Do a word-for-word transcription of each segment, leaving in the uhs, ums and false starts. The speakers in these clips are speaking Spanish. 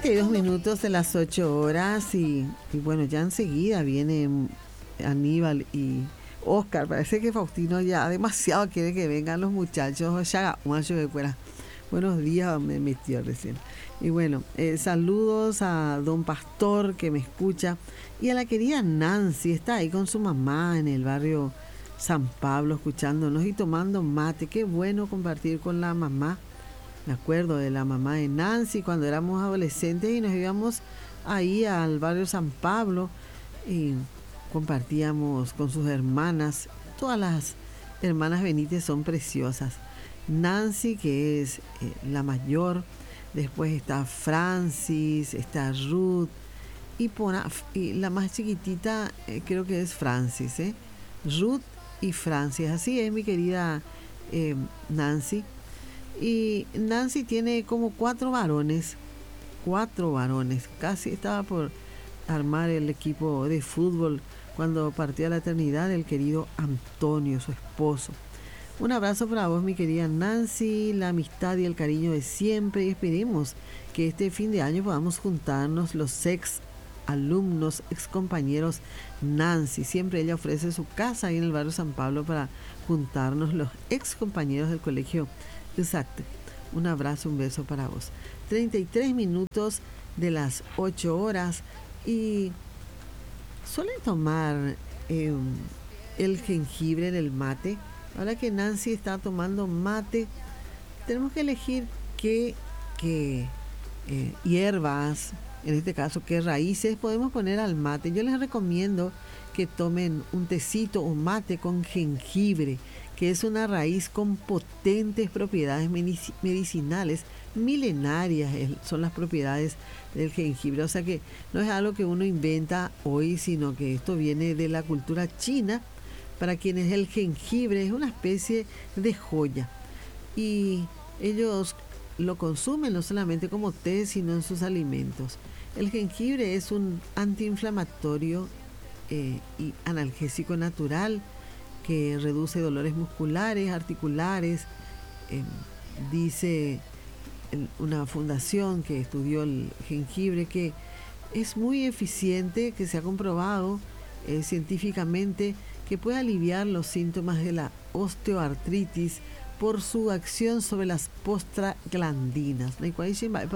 treinta y dos minutos de las ocho horas y, y bueno, ya enseguida vienen Aníbal y Oscar. Parece que Faustino ya demasiado quiere que vengan los muchachos. Ya, macho de fuera. Buenos días, me metió recién. Y bueno, eh, saludos a don Pastor que me escucha y a la querida Nancy, está ahí con su mamá en el barrio San Pablo escuchándonos y tomando mate. Qué bueno compartir con la mamá. Me acuerdo de la mamá de Nancy cuando éramos adolescentes y nos íbamos ahí al barrio San Pablo y compartíamos con sus hermanas. Todas las hermanas Benítez son preciosas. Nancy, que es eh, la mayor, después está Francis, está Ruth y, por, y la más chiquitita eh, creo que es Francis, ¿eh? Ruth y Francis. Así es, mi querida eh, Nancy. Y Nancy tiene como cuatro varones, cuatro varones. Casi estaba por armar el equipo de fútbol cuando partió a la eternidad el querido Antonio, su esposo. Un abrazo para vos, mi querida Nancy, la amistad y el cariño de siempre y esperemos que este fin de año podamos juntarnos los ex alumnos, ex compañeros Nancy. Siempre ella ofrece su casa ahí en el barrio San Pablo para juntarnos los ex compañeros del colegio. Exacto. Un abrazo, un beso para vos. treinta y tres minutos de las ocho horas y suelen tomar eh, el jengibre en el mate. Ahora que Nancy está tomando mate, tenemos que elegir qué, qué eh, hierbas, en este caso qué raíces podemos poner al mate. Yo les recomiendo que tomen un tecito o mate con jengibre, que es una raíz con potentes propiedades medicinales, milenarias son las propiedades del jengibre. O sea que no es algo que uno inventa hoy, sino que esto viene de la cultura china, para quienes el jengibre es una especie de joya. Y ellos lo consumen no solamente como té, sino en sus alimentos. El jengibre es un antiinflamatorio eh, y analgésico natural que reduce dolores musculares, articulares. Eh, dice una fundación que estudió el jengibre que es muy eficiente, que se ha comprobado eh, científicamente que puede aliviar los síntomas de la osteoartritis por su acción sobre las prostaglandinas. Pero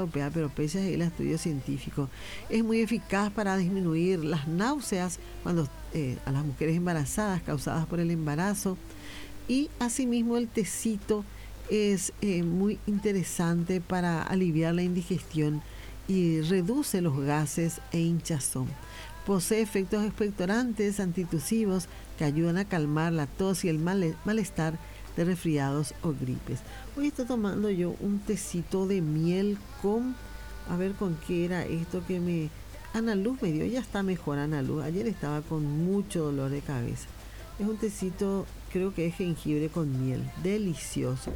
es el estudio científico. Es muy eficaz para disminuir las náuseas cuando eh, a las mujeres embarazadas causadas por el embarazo. Y asimismo el tecito es eh, muy interesante para aliviar la indigestión y reduce los gases e hinchazón. Posee efectos expectorantes, antitusivos que ayudan a calmar la tos y el mal, malestar de resfriados o gripes. Hoy estoy tomando yo un tecito de miel con, a ver con qué era esto que me... Ana Luz me dio, ya está mejor Ana Luz. Ayer estaba con mucho dolor de cabeza. Es un tecito, creo que es jengibre con miel, delicioso.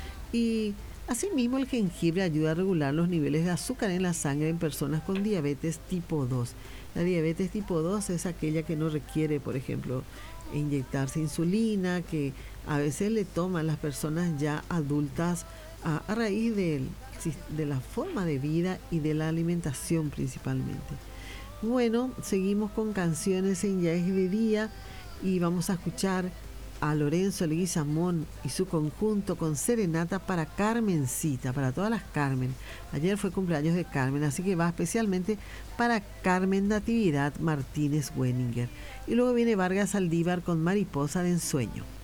Y asimismo el jengibre ayuda a regular los niveles de azúcar en la sangre en personas con diabetes tipo dos. La diabetes tipo dos es aquella que no requiere, por ejemplo, inyectarse insulina, que a veces le toman las personas ya adultas a, a raíz de, de la forma de vida y de la alimentación principalmente. Bueno, seguimos con canciones en Ya es de Día y vamos a escuchar a Lorenzo Leguizamón y su conjunto con serenata para Carmencita, para todas las Carmen. Ayer fue cumpleaños de Carmen, así que va especialmente para Carmen Natividad Martínez Wenninger. Y luego viene Vargas Aldívar con Mariposa de Ensueño.